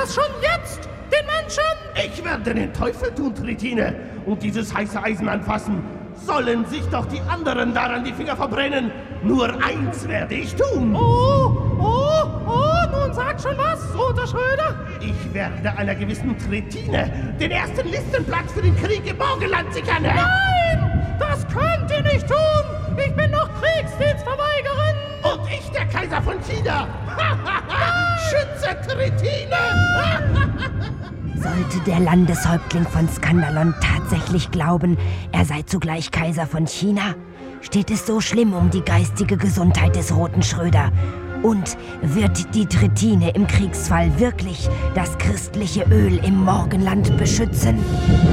das schon jetzt den Menschen! Ich werde den Teufel tun, Tritine, und dieses heiße Eisen anfassen. Sollen sich doch die anderen daran die Finger verbrennen. Nur eins werde ich tun. Nun sag schon was, Roter Schröder. Ich werde einer gewissen Tritine den ersten Listenplatz für den Krieg im Morgenland sichern. Nein, das könnt ihr nicht tun. Ich bin noch Kriegsdienstverweigerin. Und ich der Kaiser von China. Schütze Tritine. Sollte der Landeshäuptling von Skandalon tatsächlich glauben, er sei zugleich Kaiser von China, steht es so schlimm um die geistige Gesundheit des Roten Schröder. Und wird die Tritine im Kriegsfall wirklich das christliche Öl im Morgenland beschützen?